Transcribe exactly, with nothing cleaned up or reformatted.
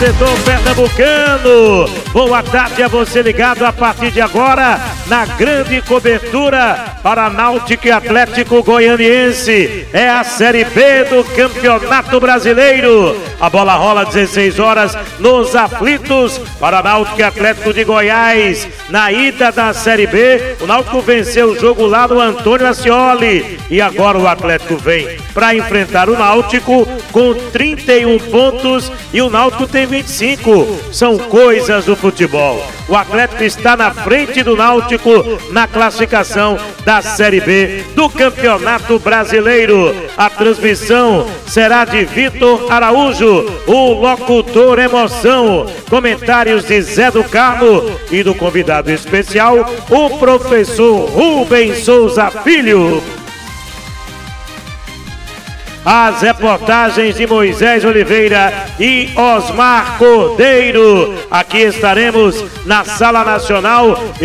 torcedor pernambucano. Boa tarde a você ligado a partir de agora na grande cobertura para Náutico e Atlético Goianiense. É a Série B do Campeonato Brasileiro. A bola rola dezesseis horas nos aflitos para Náutico e Atlético de Goiás. Na ida da Série B, o Náutico venceu o jogo lá no Antônio Ascioli. E agora o Atlético vem para enfrentar o Náutico com trinta e um pontos e o Náutico tem vinte e cinco. São coisas do futebol. O Atlético está na frente do Náutico na classificação da Série B do Campeonato Brasileiro. A transmissão será de Vitor Araújo, o locutor emoção. Comentários de Zé do Carmo e do convidado especial, o professor Rubens Souza Filho. As reportagens de Moisés Oliveira e Osmar Cordeiro. Aqui estaremos na Sala Nacional.